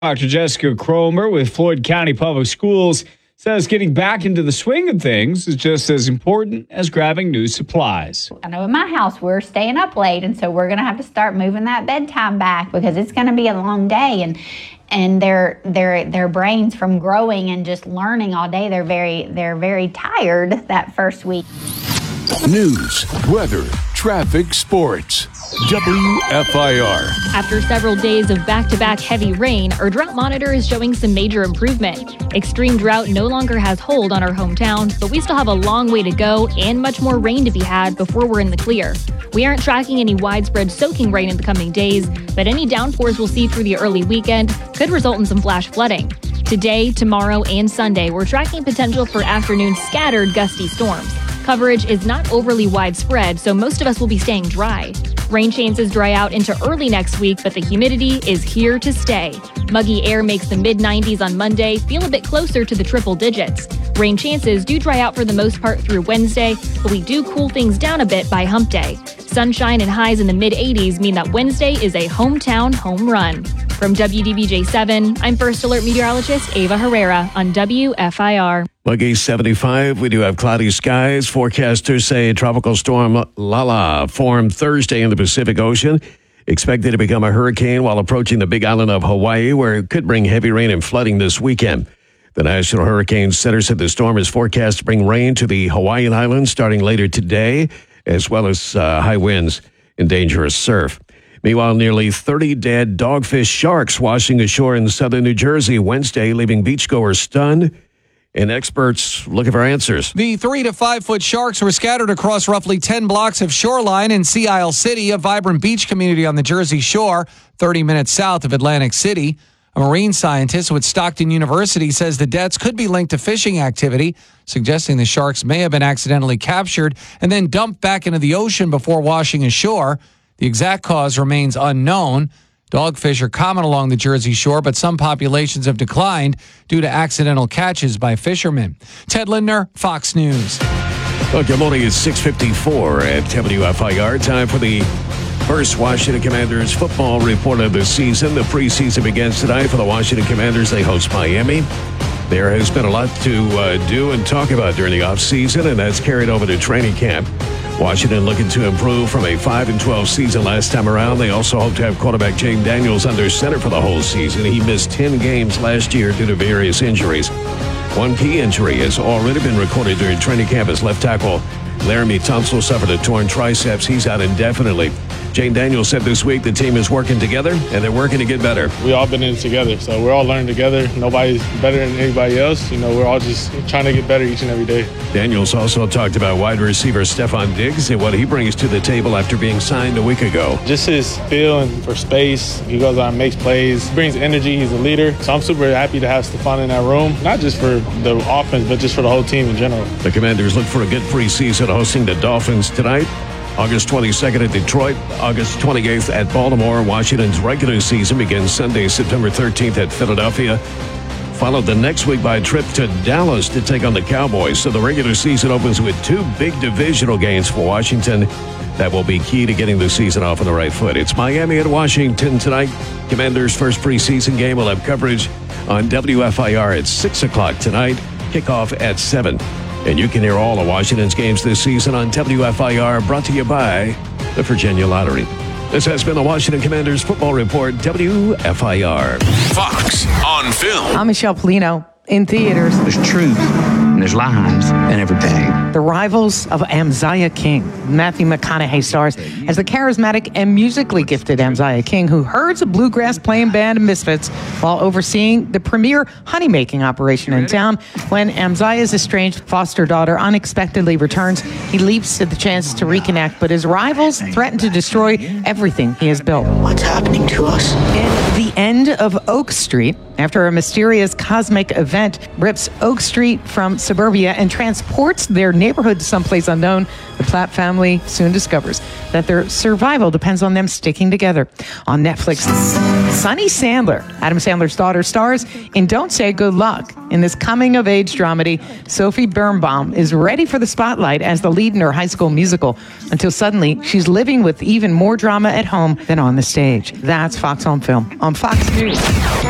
Dr. Jessica Cromer with Floyd County Public Schools says getting back into the swing of things is just as important as grabbing new supplies. I know in my house we're staying up late, and so we're going to have to start moving that bedtime back because it's going to be a long day, and their brains from growing and just learning all day, they're very tired that first week. News, weather, traffic, sports. WFIR. After several days of back-to-back heavy rain, our drought monitor is showing some major improvement. Extreme drought no longer has hold on our hometown, but we still have a long way to go and much more rain to be had before we're in the clear. We aren't tracking any widespread soaking rain in the coming days, but any downpours we'll see through the early weekend could result in some flash flooding. Today, tomorrow, and Sunday, we're tracking potential for afternoon scattered gusty storms. Coverage is not overly widespread, so most of us will be staying dry. Rain chances dry out into early next week, but the humidity is here to stay. Muggy air makes the mid-90s on Monday feel a bit closer to the triple digits. Rain chances do dry out for the most part through Wednesday, but we do cool things down a bit by hump day. Sunshine and highs in the mid-80s mean that Wednesday is a hometown home run. From WDBJ7, I'm First Alert Meteorologist Ava Herrera on WFIR. Muggy 75. We do have cloudy skies. Forecasters say Tropical Storm Lala formed Thursday in the Pacific Ocean. Expected to become a hurricane while approaching the Big Island of Hawaii, where it could bring heavy rain and flooding this weekend. The National Hurricane Center said the storm is forecast to bring rain to the Hawaiian Islands starting later today, as well as high winds and dangerous surf. Meanwhile, nearly 30 dead dogfish sharks washing ashore in southern New Jersey Wednesday, leaving beachgoers stunned and experts looking for answers. The 3 to 5 foot sharks were scattered across roughly 10 blocks of shoreline in Sea Isle City, a vibrant beach community on the Jersey Shore, 30 minutes south of Atlantic City. A marine scientist with Stockton University says the deaths could be linked to fishing activity, suggesting the sharks may have been accidentally captured and then dumped back into the ocean before washing ashore. The exact cause remains unknown. Dogfish are common along the Jersey Shore, but some populations have declined due to accidental catches by fishermen. Ted Lindner, Fox News. Well, good morning. It's 6:54 at WFIR. Time for the first Washington Commanders football report of the season. The preseason begins tonight for the Washington Commanders. They host Miami. There has been a lot to do and talk about during the offseason, and that's carried over to training camp. Washington looking to improve from a 5-12 season last time around. They also hope to have quarterback Jayden Daniels under center for the whole season. He missed 10 games last year due to various injuries. One key injury has already been recorded during training camp as left tackle Laramie Tunsil suffered a torn triceps. He's out indefinitely. Jayden Daniels said this week the team is working together and they're working to get better. We all been in it together, so we're all learning together. Nobody's better than anybody else. We're all just trying to get better each and every day. Daniels also talked about wide receiver Stephon Diggs and what he brings to the table after being signed a week ago. Just his feel for space. He goes out and makes plays, brings energy. He's a leader. So I'm super happy to have Stephon in that room, not just for the offense, but just for the whole team in general. The Commanders look for a good preseason, hosting the Dolphins tonight. August 22nd at Detroit, August 28th at Baltimore. Washington's regular season begins Sunday, September 13th at Philadelphia. Followed the next week by a trip to Dallas to take on the Cowboys. So the regular season opens with two big divisional games for Washington. That will be key to getting the season off on the right foot. It's Miami at Washington tonight. Commanders' first preseason game will have coverage on WFIR at 6 o'clock tonight. Kickoff at 7. And you can hear all of Washington's games this season on WFIR, brought to you by the Virginia Lottery. This has been the Washington Commanders Football Report, WFIR. Fox on Film. I'm Michelle Polino. In theaters, there's truth and there's lies in every bag. The Rivals of Amziah King. Matthew McConaughey stars as the charismatic and musically gifted Amziah King, who herds a bluegrass playing band of misfits while overseeing the premier honey-making operation in town. When Amziah's estranged foster daughter unexpectedly returns, he leaps at the chance to reconnect, but his rivals threaten to destroy everything he has built. What's happening to us? In The End of Oak Street, after a mysterious cosmic event rips Oak Street from suburbia and transports their neighborhood to someplace unknown, the Platt family soon discovers that their survival depends on them sticking together. On Netflix, Sunny Sandler, Adam Sandler's daughter, stars in Don't Say Good Luck. In this coming-of-age dramedy, Sophie Birnbaum is ready for the spotlight as the lead in her high school musical, until suddenly she's living with even more drama at home than on the stage. That's Fox on Film on Fox News.